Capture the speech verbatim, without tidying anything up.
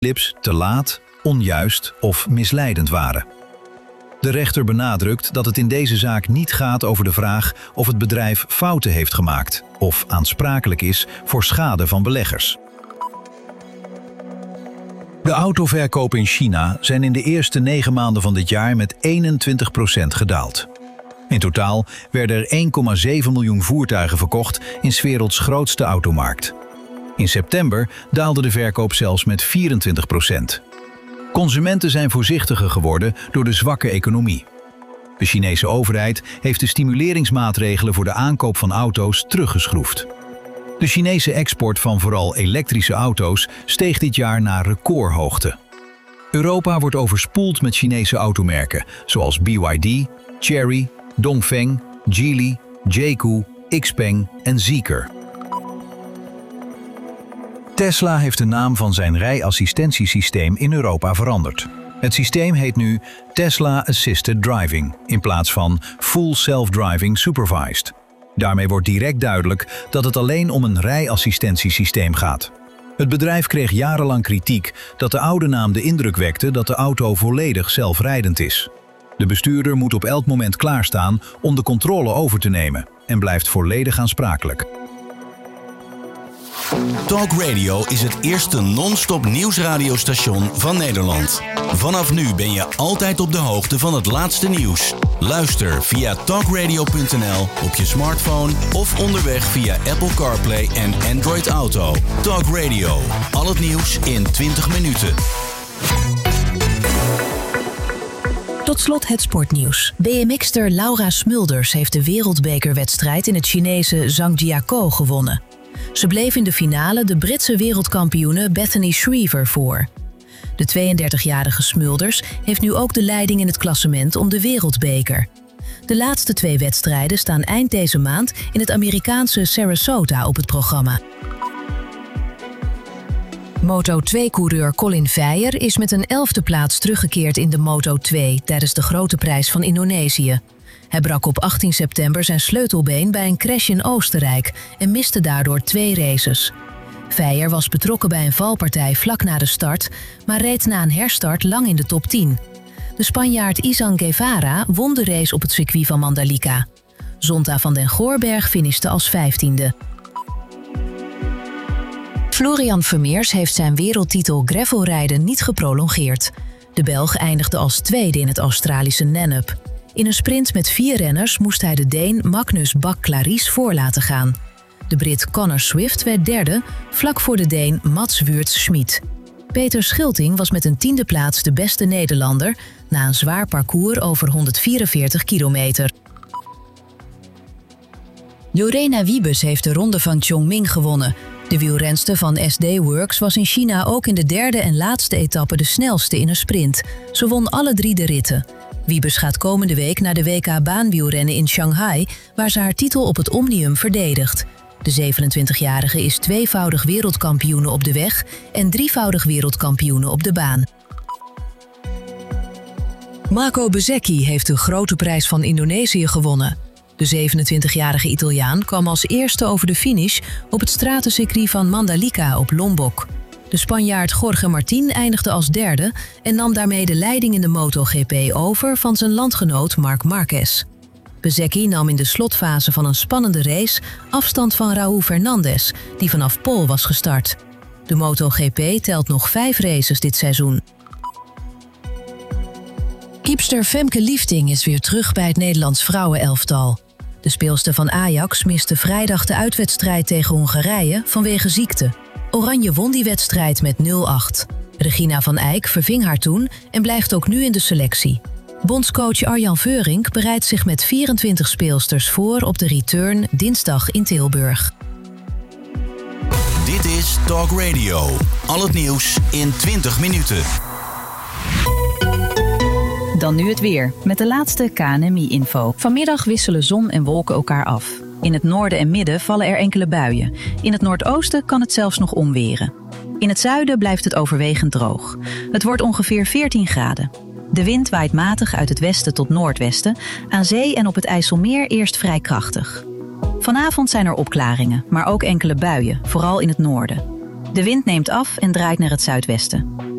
Philips te laat, onjuist of misleidend waren. De rechter benadrukt dat het in deze zaak niet gaat over de vraag of het bedrijf fouten heeft gemaakt of aansprakelijk is voor schade van beleggers. De autoverkopen in China zijn in de eerste negen maanden van dit jaar met eenentwintig procent gedaald. In totaal werden er één komma zeven miljoen voertuigen verkocht in 's werelds grootste automarkt. In september daalde de verkoop zelfs met vierentwintig procent. Consumenten zijn voorzichtiger geworden door de zwakke economie. De Chinese overheid heeft de stimuleringsmaatregelen voor de aankoop van auto's teruggeschroefd. De Chinese export van vooral elektrische auto's steeg dit jaar naar recordhoogte. Europa wordt overspoeld met Chinese automerken zoals B Y D, Chery, Dongfeng, Geely, Jayco, Xpeng en Zeekr. Tesla heeft de naam van zijn rijassistentiesysteem in Europa veranderd. Het systeem heet nu Tesla Assisted Driving in plaats van Full Self-Driving Supervised. Daarmee wordt direct duidelijk dat het alleen om een rijassistentiesysteem gaat. Het bedrijf kreeg jarenlang kritiek dat de oude naam de indruk wekte dat de auto volledig zelfrijdend is. De bestuurder moet op elk moment klaarstaan om de controle over te nemen en blijft volledig aansprakelijk. Talk Radio is het eerste non-stop nieuwsradiostation van Nederland. Vanaf nu ben je altijd op de hoogte van het laatste nieuws. Luister via talkradio punt n l op je smartphone of onderweg via Apple CarPlay en Android Auto. Talk Radio, al het nieuws in twintig minuten. Tot slot het sportnieuws. B M X'er Laura Smulders heeft de wereldbekerwedstrijd in het Chinese Zhangjiakou gewonnen. Ze bleef in de finale de Britse wereldkampioene Bethany Shriver voor. De tweeëndertigjarige Smulders heeft nu ook de leiding in het klassement om de wereldbeker. De laatste twee wedstrijden staan eind deze maand in het Amerikaanse Sarasota op het programma. Moto twee-coureur Colin Veijer is met een elfde plaats teruggekeerd in de Moto twee tijdens de Grote Prijs van Indonesië. Hij brak op achttien september zijn sleutelbeen bij een crash in Oostenrijk en miste daardoor twee races. Veijer was betrokken bij een valpartij vlak na de start, maar reed na een herstart lang in de top tien. De Spanjaard Izan Guevara won de race op het circuit van Mandalika. Zonta van den Goorberg finishte als vijftiende. Florian Vermeers heeft zijn wereldtitel gravelrijden niet geprolongeerd. De Belg eindigde als tweede in het Australische Nannup. In een sprint met vier renners moest hij de Deen Magnus Bak-Claries voor laten gaan. De Brit Connor Swift werd derde, vlak voor de Deen Mats Wuurts-Schmid. Peter Schilting was met een tiende plaats de beste Nederlander na een zwaar parcours over honderdvierenveertig kilometer. Lorena Wiebes heeft de ronde van Chongming gewonnen. De wielrenster van S D Works was in China ook in de derde en laatste etappe de snelste in een sprint. Ze won alle drie de ritten. Wiebes gaat komende week naar de W K baanwielrennen in Shanghai, waar ze haar titel op het Omnium verdedigt. De zevenentwintigjarige is tweevoudig wereldkampioene op de weg en drievoudig wereldkampioene op de baan. Marco Bezzecchi heeft de Grote Prijs van Indonesië gewonnen. De zevenentwintigjarige Italiaan kwam als eerste over de finish op het stratencircuit van Mandalika op Lombok. De Spanjaard Jorge Martín eindigde als derde en nam daarmee de leiding in de MotoGP over van zijn landgenoot Marc Marquez. Bezzecchi nam in de slotfase van een spannende race afstand van Raúl Fernandez, die vanaf pole was gestart. De MotoGP telt nog vijf races dit seizoen. Keepster Femke Liefding is weer terug bij het Nederlands vrouwenelftal. De speelster van Ajax miste vrijdag de uitwedstrijd tegen Hongarije vanwege ziekte. Oranje won die wedstrijd met nul acht. Regina van Eyck verving haar toen en blijft ook nu in de selectie. Bondscoach Arjan Veurink bereidt zich met vierentwintig speelsters voor op de return dinsdag in Tilburg. Dit is Talk Radio. Al het nieuws in twintig minuten. Dan nu het weer, met de laatste K N M I-info. Vanmiddag wisselen zon en wolken elkaar af. In het noorden en midden vallen er enkele buien. In het noordoosten kan het zelfs nog omweren. In het zuiden blijft het overwegend droog. Het wordt ongeveer veertien graden. De wind waait matig uit het westen tot noordwesten. Aan zee en op het IJsselmeer eerst vrij krachtig. Vanavond zijn er opklaringen, maar ook enkele buien, vooral in het noorden. De wind neemt af en draait naar het zuidwesten.